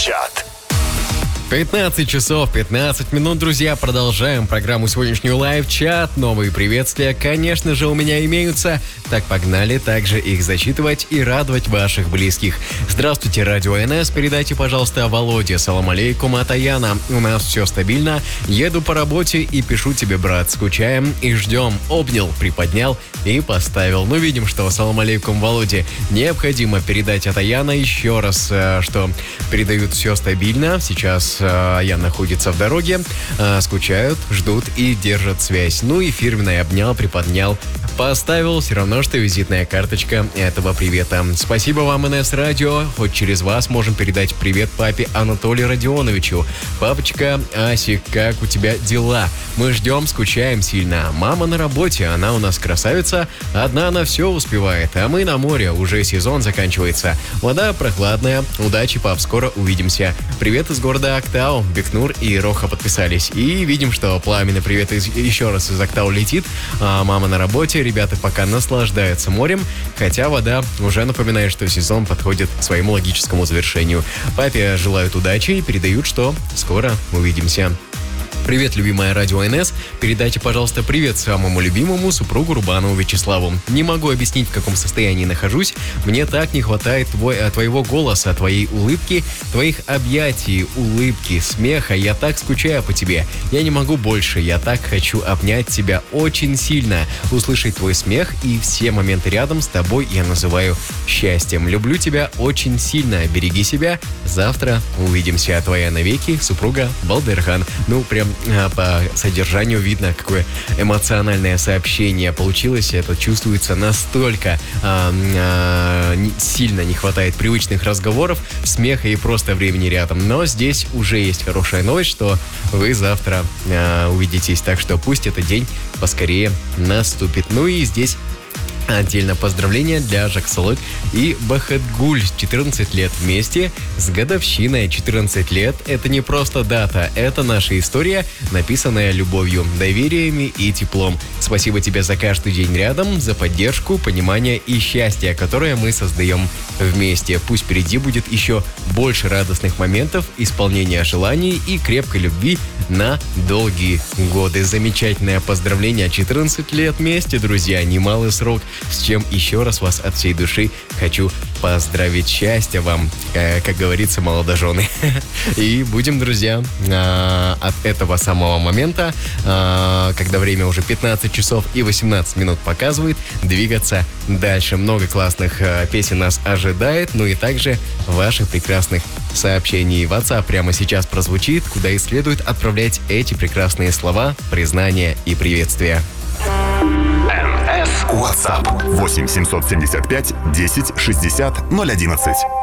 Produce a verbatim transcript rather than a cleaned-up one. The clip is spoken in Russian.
Лайв-чат. пятнадцать часов пятнадцать минут, друзья. Продолжаем программу сегодняшнюю лайв-чат. Новые приветствия, конечно же, у меня имеются. Так, погнали также их зачитывать и радовать ваших близких. Здравствуйте, Радио эн эс. Передайте, пожалуйста, Володе. Салам алейкум от Аяна. У нас все стабильно. Еду по работе и пишу тебе, брат. Скучаем и ждем. Обнял, приподнял и поставил. Ну, видим, что салам алейкум, Володе. Необходимо передать от Аяна еще раз, что передают все стабильно. Сейчас Аян находится в дороге, скучают, ждут и держат связь. Ну и фирменный обнял, приподнял, поставил. Все равно, что визитная карточка этого привета. Спасибо вам, эн эс Радио. Хоть через вас можем передать привет папе Анатолию Родионовичу. Папочка, Асик, как у тебя дела? Мы ждем, скучаем сильно. Мама на работе, она у нас красавица. Одна она все успевает, а мы на море. Уже сезон заканчивается. Вода прохладная. Удачи, пап, скоро увидимся. Привет из города Актау. Бекнур и Роха подписались. И видим, что пламенный привет из, еще раз из Актау летит. А мама на работе. Ребята пока наслаждаются морем. Хотя вода уже напоминает, что сезон подходит к своему логическому завершению. Папе желают удачи и передают, что скоро увидимся. Привет, любимая Радио эн эс. Передайте, пожалуйста, привет самому любимому супругу Рубанову Вячеславу. Не могу объяснить, в каком состоянии нахожусь. Мне так не хватает твой, твоего голоса, твоей улыбки, твоих объятий, улыбки, смеха. Я так скучаю по тебе. Я не могу больше. Я так хочу обнять тебя очень сильно. Услышать твой смех и все моменты рядом с тобой я называю счастьем. Люблю тебя очень сильно. Береги себя. Завтра увидимся. Твоя навеки супруга Балдерхан. Ну, прям по содержанию видно, какое эмоциональное сообщение получилось. Это чувствуется настолько а, а, сильно не хватает привычных разговоров, смеха и просто времени рядом. Но здесь уже есть хорошая новость, что вы завтра а, увидитесь. Так что пусть этот день поскорее наступит. Ну и здесь отдельно поздравления для Жаксалык и Бахатгуль. четырнадцать лет вместе с годовщиной. четырнадцать лет – это не просто дата, это наша история, написанная любовью, доверием и теплом. Спасибо тебе за каждый день рядом, за поддержку, понимание и счастье, которое мы создаем вместе. Пусть впереди будет еще больше радостных моментов, исполнения желаний и крепкой любви на долгие годы. Замечательное поздравление. четырнадцать лет вместе, друзья, немалый срок. С чем еще раз вас от всей души хочу поздравить. Счастья вам, как говорится, молодожены. И будем, друзья, от этого самого момента, когда время уже пятнадцать часов и восемнадцать минут показывает, двигаться дальше. Много классных песен нас ожидает, ну и также ваших прекрасных сообщений. WhatsApp прямо сейчас прозвучит, куда и следует отправлять эти прекрасные слова, признания и приветствия. WhatsApp восемь семьсот семьдесят пять десять шестьдесят ноль одиннадцать.